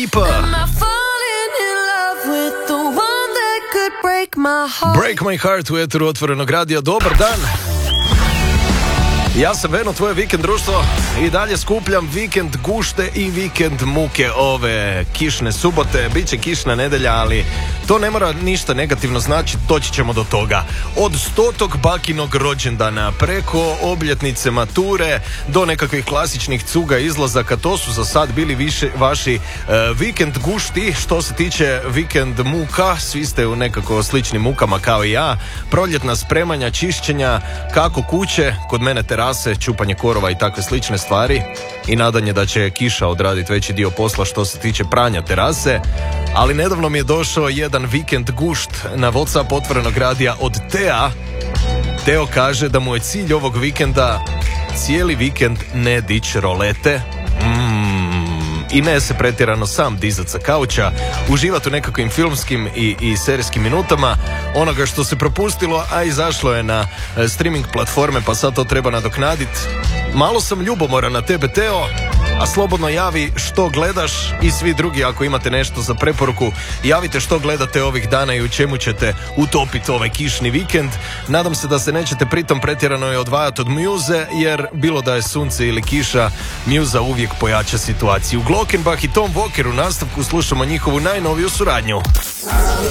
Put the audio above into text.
Lipa. Break my heart u eteru Otvorenog radija. Dobar dan. Ja sam Veno, tvoje vikend društvo, i dalje skupljam vikend gušte i vikend muke ove kišne subote. Biće kišna nedelja, ali to ne mora ništa negativno znači, doći ćemo do toga. Od 100. bakinog rođendana preko obljetnice mature do nekakvih klasičnih cuga izlazaka, to su za sad bili vaši vikend gušti. Što se tiče vikend muka, svi ste u nekako sličnim mukama kao i ja. Proljetna spremanja, čišćenja, kako kuće, kod mene terase, čupanje korova i takve slične stvari, i nadanje da će kiša odraditi veći dio posla što se tiče pranja terase. Ali nedavno mi je došao jedan vikend gušt na WhatsApp Otvorenog radija od Tea. Teo kaže da mu je cilj ovog vikenda cijeli vikend ne dići rolete, i ne se pretjerano sam dizat sa kauča, uživati u nekakvim filmskim i serijskim minutama onoga što se propustilo, a izašlo je na streaming platforme, pa sad to treba nadoknaditi. Malo sam ljubomoran na tebe, Teo, a slobodno javi što gledaš, i svi drugi ako imate nešto za preporuku, javite što gledate ovih dana i u čemu ćete utopiti ovaj kišni vikend. Nadam se da se nećete pritom pretjerano odvajati od Muse, jer bilo da je sunce ili kiša, Muza uvijek pojača situaciju. Glockenbach i Tom Walker u nastavku, slušamo njihovu najnoviju suradnju.